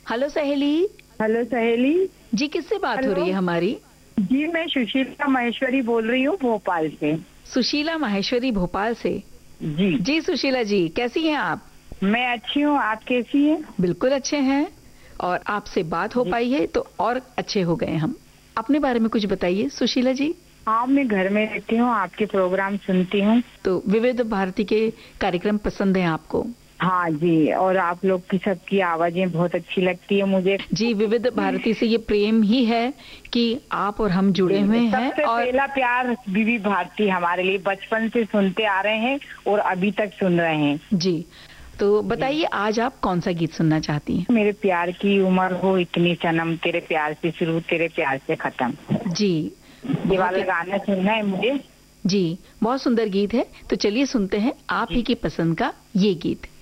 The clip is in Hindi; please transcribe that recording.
हेलो सहेली। हेलो सहेली जी, किससे बात हो रही है हमारी? जी, मैं सुशीला महेश्वरी बोल रही हूँ भोपाल से। सुशीला माहेश्वरी भोपाल से। जी जी सुशीला जी, कैसी हैं आप? मैं अच्छी हूँ, आप कैसी हैं? बिल्कुल अच्छे हैं। और आपसे बात हो पाई है तो और अच्छे हो गए हम। अपने बारे में कुछ बताइए सुशीला जी। हाँ, मैं घर में रहती हूँ, आपके प्रोग्राम सुनती हूँ। तो विविध भारती के कार्यक्रम पसंद हैं आपको? हाँ जी, और आप लोग की सबकी आवाजें बहुत अच्छी लगती है मुझे। जी, विविध भारती से ये प्रेम ही है कि आप और हम जुड़े हुए हैं। सबसे और पहला प्यार विविध भारती हमारे लिए, बचपन से सुनते आ रहे हैं और अभी तक सुन रहे हैं। जी, तो बताइए आज आप कौन सा गीत सुनना चाहती हैं? मेरे प्यार की उम्र हो इतनी सनम, तेरे प्यार से शुरू तेरे प्यार से खत्म। जी, ये वाला गाना सुनना है मुझे। जी, बहुत सुंदर गीत है। तो चलिए सुनते हैं आप ही की पसंद का ये गीत।